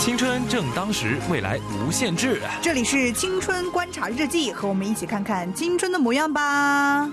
青春正当时，未来无限制。 这里是青春观察日记，和我们一起看看青春的模样吧。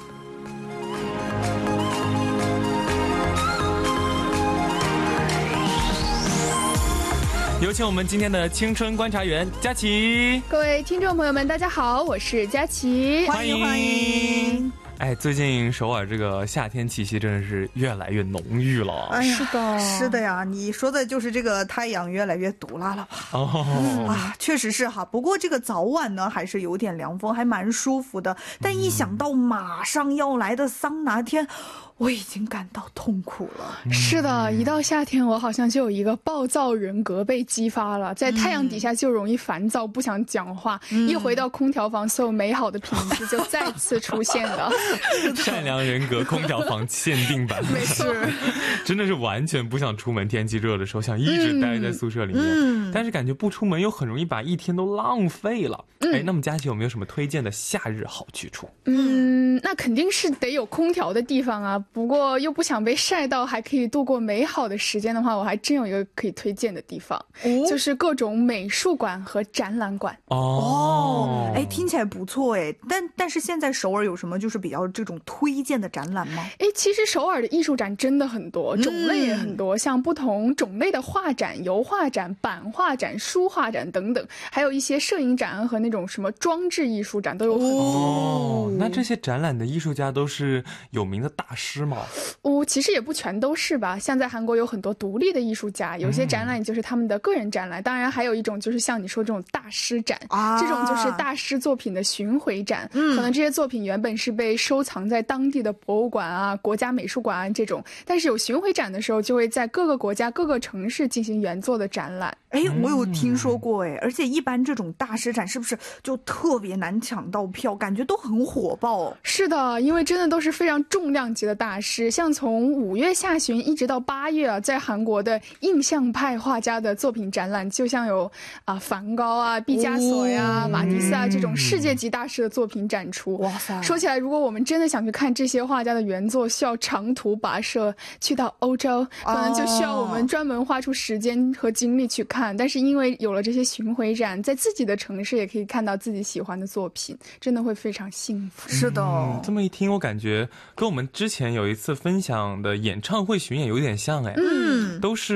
有请我们今天的青春观察员佳琪。 各位听众朋友们，大家好，我是佳琪， 欢迎欢迎。 哎，最近首尔这个夏天气息真的是越来越浓郁了。 哎呀， 是的， 是的呀，你说的就是这个太阳越来越毒辣了吧？啊，确实是哈。不过这个早晚呢，还是有点凉风，还蛮舒服的。但一想到马上要来的桑拿天，我已经感到痛苦了。 是的，一到夏天，我好像就有一个暴躁人格被激发了，在太阳底下就容易烦躁，不想讲话。一回到空调房，所有美好的品质就再次出现了。 善良人格空调房限定版， 没错， 真的是完全不想出门。天气热的时候，想一直待在宿舍里面，但是感觉不出门又很容易把一天都浪费了。哎，那么佳琪有没有什么推荐的夏日好去处？ 那肯定是得有空调的地方啊。不过又不想被晒到，还可以度过美好的时间的话，我还真有一个可以推荐的地方，就是各种美术馆和展览馆。 哎，听起来不错哎。但是现在首尔有什么就是比较这种推荐的展览吗？ 哎，其实首尔的艺术展真的很多，种类也很多，像不同种类的画展、油画展、版画展、书画展等等，还有一些摄影展和那种什么装置艺术展都有很多。 那这些展览的艺术家都是有名的大师吗？ 其实也不全都是吧。像在韩国有很多独立的艺术家，有些展览就是他们的个人展览，当然还有一种就是像你说这种大师展，这种就是大师作品的巡回展，可能这些作品原本是被收藏在当地的博物馆啊、国家美术馆啊这种，但是有巡回展的时候就会在各个国家各个城市进行原作的展览。 哎，我有听说过哎，而且一般这种大师展是不是就特别难抢到票，感觉都很火爆？ 是的，因为真的都是非常重量级的大师，像从5月下旬一直到8月啊，在韩国的印象派画家的作品展览，就像有梵高啊、毕加索呀、马蒂斯啊这种世界级大师的作品展出。哇塞！说起来，如果我们真的想去看这些画家的原作，需要长途跋涉去到欧洲，可能就需要我们专门花出时间和精力去看。但是因为有了这些巡回展，在自己的城市也可以看到自己喜欢的作品，真的会非常幸福。 是的， 这么一听，我感觉跟我们之前有一次分享的演唱会巡演有点像哎，都是